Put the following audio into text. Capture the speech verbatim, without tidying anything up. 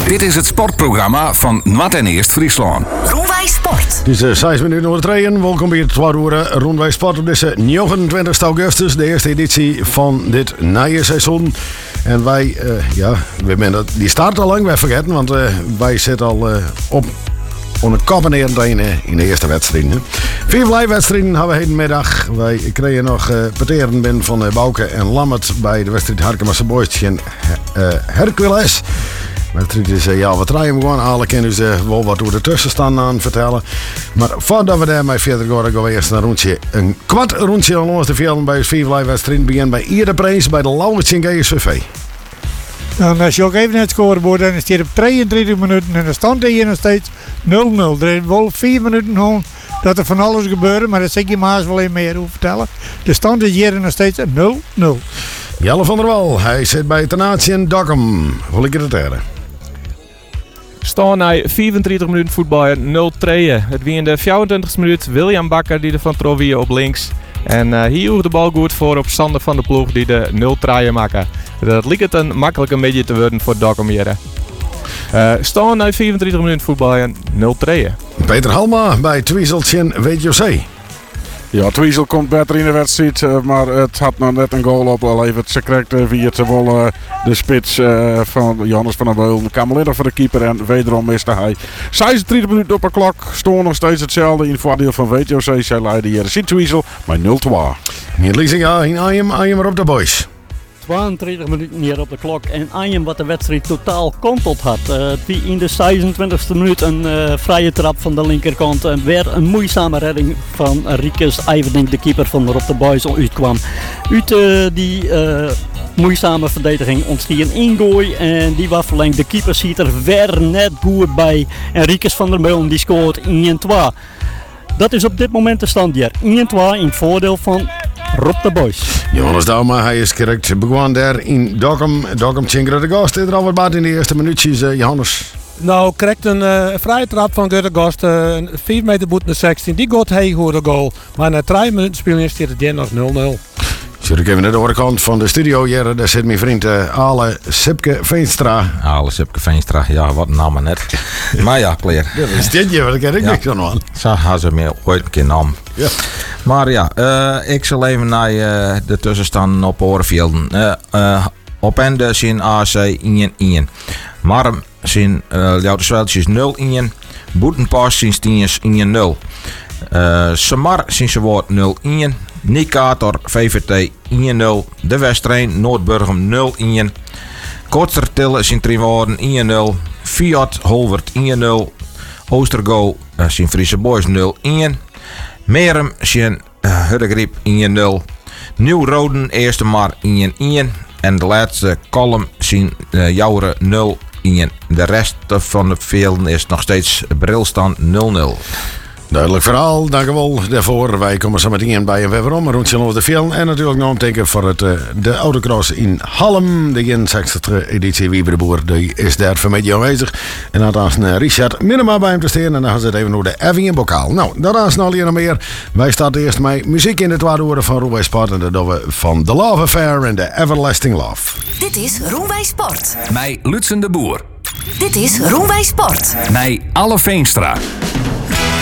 Dit is het sportprogramma van Nwat en Eerst Friesland. Roenwij Sport. Het is uh, zes minuten over het rijden. Welkom bij het twaalf Roenwij Sport op deze negenentwintigste augustus. De eerste editie van dit nieuwe seizoen. En wij, uh, ja, we zijn dat, die start al lang weer vergeten. Want uh, wij zitten al uh, op een kop en neer in, uh, in de eerste wedstrijden. Vier blijfwedstrijden hebben we hedenmiddag. Wij kregen nog uh, parteren binnen van uh, Bouke en Lammert bij de wedstrijd Harkemasse Boys tegen uh, Hercules. Het is uh, ja, we draaien gewoon. Alle kunnen dus uh, wel wat over de tussenstand aan vertellen. Maar voordat we daarmee verder gaan, gaan we eerst een rondje. Een kwart rondje aan ons te velen bij het viervlijfwedstrijd. Begin bij Ieder Prijs bij de Lauwertje G S V V. Dan als je ook even het scorebord, dan is het op drieëndertig minuten en de stand is hier nog steeds nul nul. Er is wel vier minuten gewoon dat er van alles gebeurt, maar dat zeg je maar eens wel even meer over vertellen. De stand is hier nog steeds nul nul. Jelle van der Wal, hij zit bij Tenatie en Dokkum. Wil ik het heren? Staan na vierentwintig minuten voetbal nul twee. Het wie in de vierentwintigste minuut William Bakker die er van Trovie op links. En uh, hier hoeft de bal goed voor op Sander van der Ploeg die de nul twee maken. Dat lijkt het een makkelijke beetje te worden voor Dokkum hier. Uh, staan na vierentwintig minuten voetbal nul twee. Peter Halma bij Twieseltje W J C. Ja, Twiesel komt beter in de wedstrijd, maar het had nog net een goal opgeleverd. Ze kreeg via te wollen de spits uh, van Johannes van der Beulen. Kamerlinnig voor de keeper en wederom miste hij. zesentwintig minuten op de klok, stonden nog steeds hetzelfde in het voordeel van W J C. Zij leiden hier de Twiesel bij nul twee. Hier Liesing, ja, in Arnhem, Arnhem op de boys. tweeëntwintig minuten hier op de klok en Arnhem wat de wedstrijd totaal konteld had. Uh, wie in de zesentwintigste minuut een uh, vrije trap van de linkerkant en weer een moeizame redding van Riekes Iverding, de keeper van de Rob de Boys, uitkwam. Uit uh, die uh, moeizame verdediging ontstond een ingooi en die was verlengd. De keeper ziet er weer net goed bij en Riekes van der Meulen die scoort één twee. Dat is op dit moment de stand hier. één twee in het voordeel van Rob de Boys. Johannes Dauma, hij is correct. Begon daar in Dokkum. Dokkum Tjinkere de Gast. Er al wat baat in de eerste minuutjes, uh, Johannes. Nou, correct een uh, vrije trap van Gert de Gast. Uh, vier meter boet naar zestien. Die gaat heel goed de goal. Maar na drie minuten spelen is het hier nog nul nul. Zit ik even naar de andere kant van de studio hier. Daar zit mijn vriend uh, Ale Sipke Veenstra. Ale Sipke Veenstra, ja, wat een naam net. Maar ja, kleer. Dat is dit je, wat ken ik niks aan aan. Zo had ze me ooit een keer naam. Ja. Maar ja, uh, ik zal even naar uh, de tussenstand op Orenvelden. Uh, uh, op ende zijn A C één één. Marm zijn uh, Ljouwte Zweltjes nul één. Boetenpas zijn Stiens één nul. Uh, Samar zijn ze woord nul één. Nikator V V T één nul. De Westrijn Noordburgum nul één. Kortstertille zijn Triwoorden één nul. Fiat Holwert één nul. Oostergo uh, zijn Friese Boys nul één. Merum zijn uh, Huddegriep één nul. Nieuw-Roden Eerste Mar één één. En de laatste column zijn uh, Jouweren nul één. De rest van de velden is nog steeds Brilstand nul nul. Duidelijk verhaal, dank u wel daarvoor. Wij komen zo meteen bij en weer om. Rondje over de film. En natuurlijk nog een teken voor het, uh, de Autocross in Hallem. De eenenzestigste editie Wieber de Boer. Die is daar vanmiddag aanwezig. En dan is uh, Richard Minema bij hem te steken. En dan gaan ze het even naar de Effing bokaal. Nou, daar is nog nog meer. Wij starten eerst met muziek in de twaalf uur van Roenwij Sport. En dat doen we van The Love Affair en The Everlasting Love. Dit is Roenwij Sport. Mij Lutsen de Boer. Dit is Roenwij Sport. Mij Alle Veenstra.